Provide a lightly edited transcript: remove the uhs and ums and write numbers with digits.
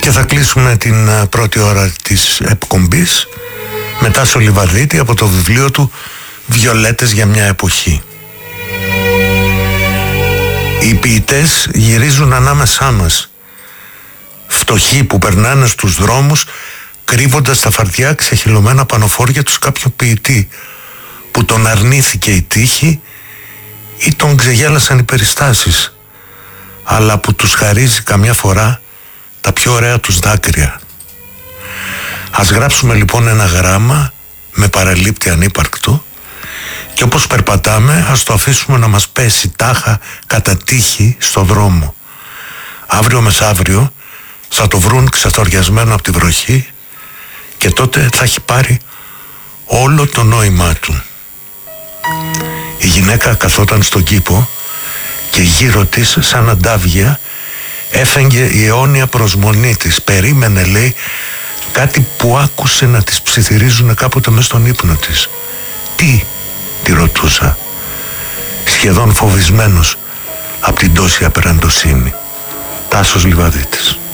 Και θα κλείσουμε την πρώτη ώρα της εκπομπής με Τάσο Λιβαδίτη από το βιβλίο του «Βιολέτες για μια εποχή». Οι ποιητές γυρίζουν ανάμεσά μας, φτωχοί που περνάνε στους δρόμους κρύβοντας τα φαρτιά ξεχυλωμένα πανοφόρια τους κάποιου ποιητή που τον αρνήθηκε η τύχη ή τον ξεγέλασαν οι περιστάσεις, αλλά που τους χαρίζει καμιά φορά τα πιο ωραία τους δάκρυα. Ας γράψουμε λοιπόν ένα γράμμα με παραλήπτη ανύπαρκτο και όπως περπατάμε ας το αφήσουμε να μας πέσει τάχα κατά τύχη στο δρόμο. Αύριο μεσαύριο θα το βρουν ξεθοριασμένο από τη βροχή και τότε θα έχει πάρει όλο το νόημά του. Η γυναίκα καθόταν στον κήπο και γύρω της σαν αντάβια έφεγγε η αιώνια προσμονή της. Περίμενε, λέει, κάτι που άκουσε να της ψιθυρίζουνε κάποτε μες στον ύπνο της. Τι, τη ρωτούσα, σχεδόν φοβισμένος από την τόση απεραντοσύνη. Τάσος Λιβαδίτης.